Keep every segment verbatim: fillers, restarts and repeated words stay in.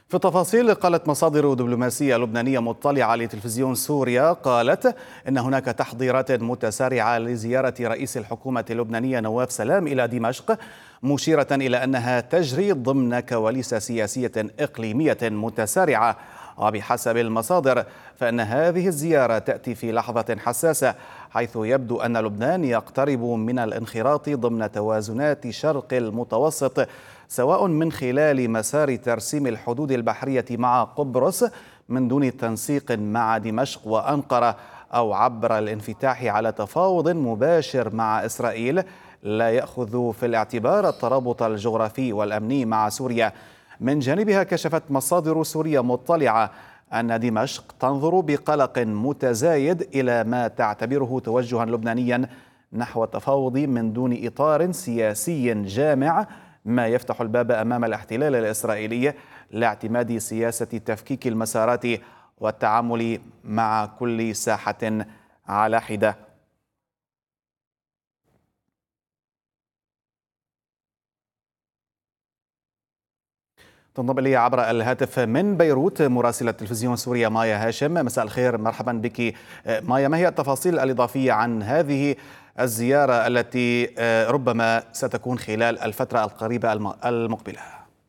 في التفاصيل، قالت مصادر دبلوماسية لبنانية مطلعة لتلفزيون سوريا قالت إن هناك تحضيرات متسارعة لزيارة رئيس الحكومة اللبنانية نواف سلام إلى دمشق، مشيرة إلى أنها تجري ضمن كواليس سياسية إقليمية متسارعة. وبحسب المصادر فإن هذه الزيارة تأتي في لحظة حساسة، حيث يبدو أن لبنان يقترب من الانخراط ضمن توازنات شرق المتوسط، سواء من خلال مسار ترسيم الحدود البحرية مع قبرص من دون تنسيق مع دمشق وأنقرة، أو عبر الانفتاح على تفاوض مباشر مع إسرائيل لا يأخذ في الاعتبار الترابط الجغرافي والأمني مع سوريا. من جانبها، كشفت مصادر سورية مطلعة أن دمشق تنظر بقلق متزايد إلى ما تعتبره توجها لبنانيا نحو التفاوض من دون إطار سياسي جامع، ما يفتح الباب أمام الاحتلال الإسرائيلي لاعتماد سياسة تفكيك المسارات والتعامل مع كل ساحة على حدة. تنضم إلي عبر الهاتف من بيروت مراسلة تلفزيون سوريا مايا هاشم. مساء الخير، مرحبا بك مايا. ما هي التفاصيل الإضافية عن هذه الزيارة التي ربما ستكون خلال الفترة القريبة المقبلة؟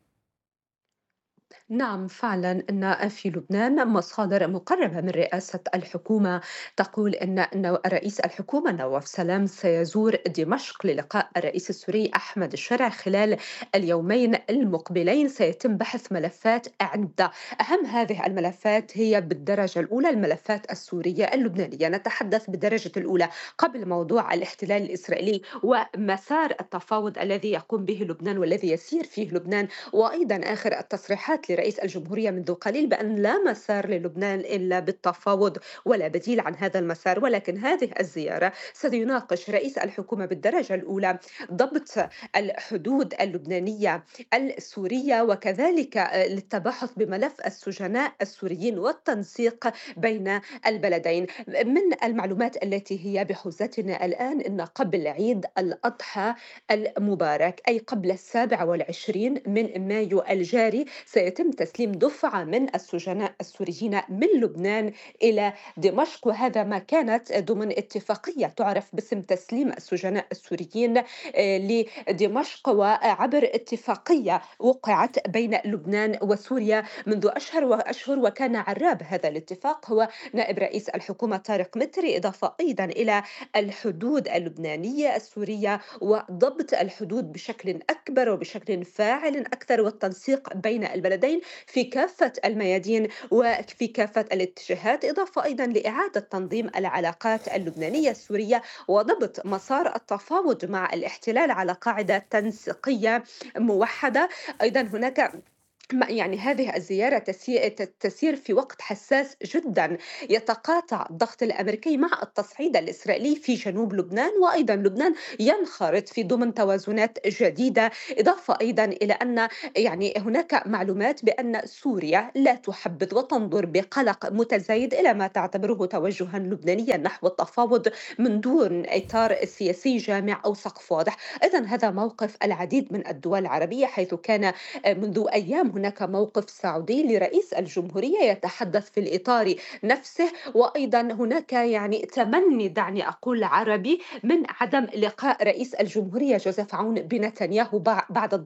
نعم، فعلا أن في لبنان مصادر مقربة من رئاسة الحكومة تقول أن أن رئيس الحكومة نواف سلام سيزور دمشق للقاء الرئيس السوري أحمد الشرع خلال اليومين المقبلين. سيتم بحث ملفات عدة، أهم هذه الملفات هي بالدرجة الأولى الملفات السورية اللبنانية. نتحدث بالدرجة الأولى قبل موضوع الاحتلال الإسرائيلي ومسار التفاوض الذي يقوم به لبنان والذي يسير فيه لبنان، وأيضا آخر التصريحات لرئيس الجمهورية منذ قليل بأن لا مسار للبنان إلا بالتفاوض ولا بديل عن هذا المسار. ولكن هذه الزيارة سيناقش رئيس الحكومة بالدرجة الأولى ضبط الحدود اللبنانية السورية، وكذلك للتباحث بملف السجناء السوريين والتنسيق بين البلدين. من المعلومات التي هي بحوزتنا الآن أن قبل عيد الأضحى المبارك، أي قبل السابع والعشرين من مايو الجاري، سيتم تسليم دفعة من السجناء السوريين من لبنان إلى دمشق، وهذا ما كانت ضمن اتفاقية تعرف باسم تسليم السجناء السوريين آه، لدمشق، وعبر اتفاقية وقعت بين لبنان وسوريا منذ أشهر وأشهر. وكان عراب هذا الاتفاق هو نائب رئيس الحكومة طارق متري، إضافة أيضا إلى الحدود اللبنانية السورية وضبط الحدود بشكل أكبر وبشكل فاعل أكثر، والتنسيق بين البلدين في كافة الميادين وفي كافة الاتجاهات، إضافة أيضا لإعادة تنظيم العلاقات اللبنانية السورية وضبط مسار التفاوض مع الاحتلال على قاعدة تنسيقية موحدة. أيضا هناك ما- يعني هذه الزيارة تسي- ت- تسير في وقت حساس جدا، يتقاطع الضغط الأمريكي مع التصعيد الإسرائيلي في جنوب لبنان، وأيضا لبنان ينخرط في ضمن توازنات جديدة. إضافة أيضا إلى أن يعني هناك معلومات بأن سوريا لا تحبذ وتنظر بقلق متزايد إلى ما تعتبره توجها لبنانيا نحو التفاوض من دون إطار سياسي جامع أو سقف واضح. إذن هذا موقف العديد من الدول العربية، حيث كان منذ أيام هناك موقف سعودي لرئيس الجمهورية يتحدث في الإطار نفسه، وأيضا هناك يعني تمني، دعني أقول عربي، من عدم لقاء رئيس الجمهورية جوزيف عون بنتنياهو بعد